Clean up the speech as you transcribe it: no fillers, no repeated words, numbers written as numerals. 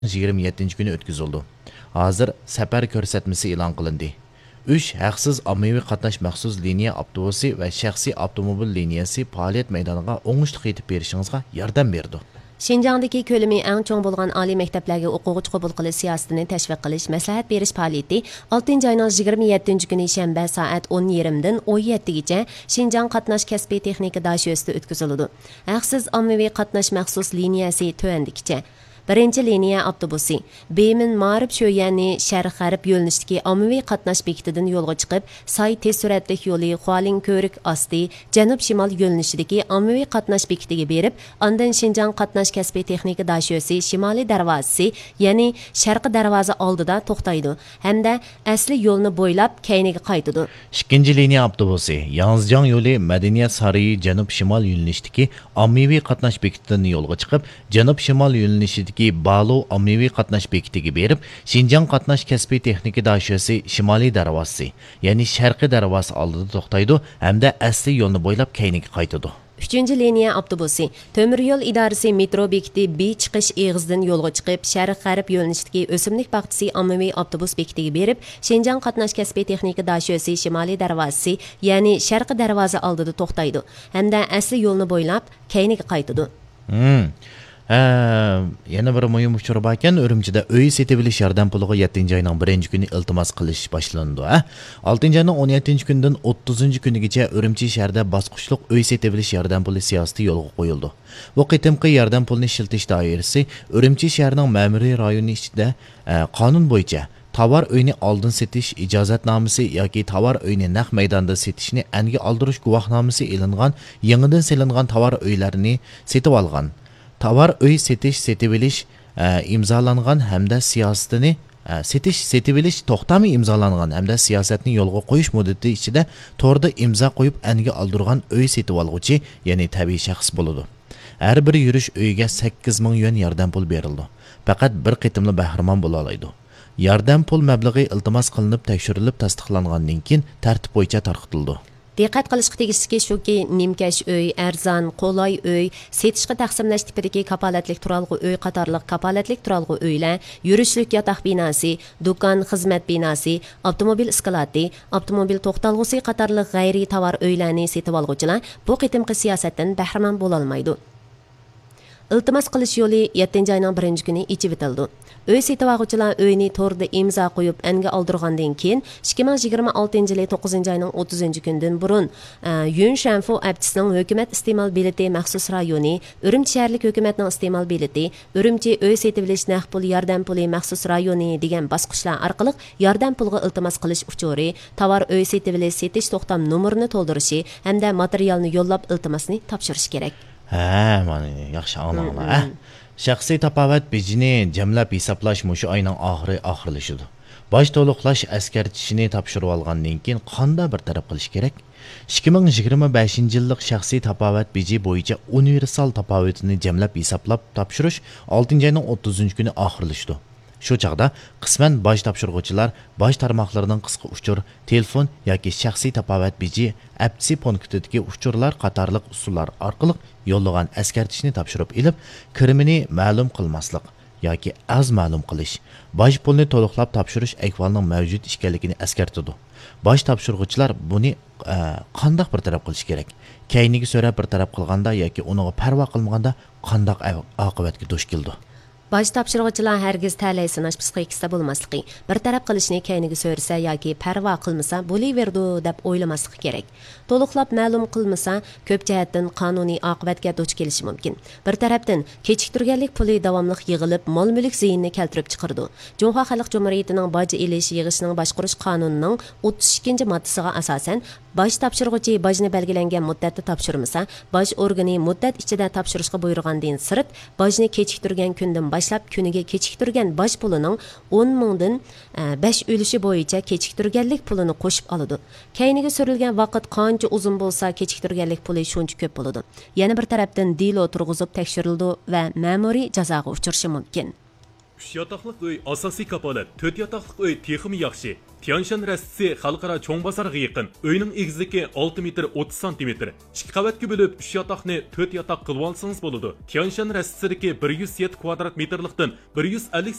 27 kuni o'tkazildi. Hozir safar ko'rsatmasi e'lon qilindi. 3 haqsiz ommaviy qatnash maxsus liniya avtobusi va shaxsiy avtomobil liniyasi faoliyat maydoniga o'ngishli yetib berishingizga yordam berdi. Şinjandagi ko'lami eng cho'ng bo'lgan oliy maktablarga o'quvchi qabul qilish siyosatini tashviq qilish, maslahat berish faoliyati 6 oyning 27 kuni shanba soat 10:30 dan 17 gacha Şinjan qatnash kasbiy texnika dashosida o'tkaziladi. Haqsiz ommaviy qatnash maxsus liniyasi tuandikicha. Birinchi liniya avtobusi Bemin Marib Shoyani Sharq G'arb yo'lnishdagi ommaviy qatnash bekatidan yo'lga chiqib, Say tez suratlik yo'li Xualin Ko'rik osti janub shimol yo'lnishidagi ommaviy qatnash bekatiga berib, ondan Şinjan qatnash kasbiy texnika dashosi shimoliy darvozasi, ya'ni sharqi darvoza oldida to'xtaydi hamda asli yo'lni bo'ylab keyniga qaytadi. Ikkinchi liniya avtobusi Yanzjan yo'li Madaniyat saroyi janub shimol yo'lnishdagi ommaviy qatnash bekatidan yo'lga chiqib, janub shimol yo'lnishidagi Balu ommaviy qatnash bekatiga berib, Şinjan qatnash kasbiy texnika dashosi shimoliy darvozasi, ya'ni sharqi darvoza oldida to'xtaydi hamda asli yo'lni bo'ylab keyniga qaytadi. 3 liniya avtobusi Temir yo'l idorasi metro bekati B chiqish eg'izidan yo'lga chiqib, Sharq G'arb yo'lnishidagi o'simlik bog'chasi ommaviy avtobus bekatiga berib, Şinjan qatnash kasbiy texnika dashosi shimoliy darvozasi, ya'ni sharqi darvoza oldida to'xtaydi hamda asli yo'lni bo'ylab keyniga qaytadi. Yana bir muhim uchur bor ekan, Urumchida uy setib olish yordam puliga 7 oyning 1-kuni iltimos qilish boshlandi. 6 oyning 17-kunidan 30-kunigacha Urumchi shahrida bosqichli uy setib olish yordam puli siyosati yo'lga qo'yildi. Bu qitimqi yordam pulini ishiltish doirasi Urumchi shahrining ma'muriy rayoni ichida qonun bo'yicha tovar uyni oldin setish ijozatnomasi yoki tovar uyni naq maydonda setishni anga oldirish guvohnomasi e'lingan yangidan selingan tovar uylarini setib olgan. Tovar uy setib olish imzolangan hamda siyosatini setib olish to'xtami imzolangan hamda siyosatni yo'lga qo'yish muddati ichida to'g'rida imzo qo'yib anga oldirgan uy setib olguvchi, ya'ni tabiiy shaxs bo'ladi. Har bir yurish uyiga 8000 yuan yordam pul berildi. Faqat bir qitimli bahramon bo'la oladi. Yordam pul mablag'i iltimos qilinib, tekshirilib, tasdiqlangandan keyin tartib bo'yicha tarqitildi. Diqqat qilishga tegishlisi shuki, nimkash uy, arzon, qulay uy, setishga taqsimlash tipidagi kapolatlik turalg'i uy qatorliq kapolatlik turalg'i uylar, yurishlik yotoq binosi, do'kon, xizmat binosi, avtomobil iskalati, avtomobil to'xtalg'usi qatorliq g'ayriy tovar uylarni setib olg'uvchilar bu qitimqi siyosatdan bahramand bo'la olmaydi. Iltimos qilish yo'li 7 oyning 1-kuni ichib o'tildi. Uy setib olg'uvchilar uyni to'g'rida imzo qo'yib anga oldirgandan keyin 2026-yil 9 oyning 30-kunidan burun Yun Shanfu aptisining hukumat iste'mol bileti maxsus rayoni, Urumchi shaharlik hukumatning iste'mol bileti, Urumchi uy setib olish naqd pul yordam puli maxsus rayoni degan bosqichlar orqali yordam pulga iltimos qilish uchuri, tovar uy setib olish setish to'xtam nomerini to'ldirishi hamda materialni yo'llab iltimosni topshirish kerak. Mana yaxshi anglanglar. Shaxsiy tapovat bejini jamlab hisoblash mushu oyning oxirlashidi. Bosh to'liqlash askarchishini topshirib olgandan keyin qanday bir taraf qilish kerak? 2025-yillik shaxsiy tapovat beji bo'yicha universal tapovatini jamlab hisoblab topshirish 6-oyning 30-kuni oxirlashdi. Shu chaqda qisman bosh topshiruvchilar bosh tarmoqlarining qisqa uchur, telefon yoki shaxsiy tapovat beji apsi punktidagi uchurlar qatorliq usullar orqali yo'llagan askartishni topshirib ilib, kirimini ma'lum qilmaslik yoki az ma'lum qilish, bosh pulni to'liqlab topshirish ahvolining mavjud ekanligini eskartadi. Bosh topshiruvchilar buni qanday bir taraf qilish kerak? Keyniga so'rab bir taraf qilganda yoki uniga parvo qilmaganda qanday oqibatga duch keldi? Bosh topshiruvchilar hargiz ta'lay sinash psixikasida bo'lmasligi, bir taraf qilishni keyniga so'rasa yoki parvo qilmasa bo'laverdi deb o'ylamasligi kerak. To'liqlab ma'lum qilmasa, ko'p jihatdan qonuniy oqibatga duch kelishi mumkin. Bir tarafdan kechiktirganlik puli davomli yig'ilib, mol-mulk ziyinni keltirib chiqardi. Jumhur Xalq Jumhuriyatining boj elish yig'ishning boshqarish qonunining 32-moddasiga asosan bosh topshiruvchi bojni belgilangan muddatda topshirmasa, boj organi muddat ichida topshirishga buyurgandan sirt bojni kechiktirgan kundan boshlab kuniga kechiktirgan boj pulining 10 mingdan 5 ulushi bo'yicha kechiktirganlik pulini qo'shib oladi. Keyniga surilgan vaqt qancha uzun bo'lsa, kechiktirganlik puli shuncha ko'p bo'ladi. Yana bir tarafdan dilo turg'izib tekshirildi va ma'muriy jazoga uchrashi mumkin. 3 yataqlıq uy asosiy kapolat, 4 yataqlıq uy texmi yaxshi. Tianshan rastisi xalqaro cho'ng bozorga yaqin. Uyning egizligi 6 metr 30 sm. 2 qavatga bo'lib 3 yataqni 4 yataq qilib olsangiz bo'ladi. Tianshan rastisidagi 107 kvadrat metrlikdan 150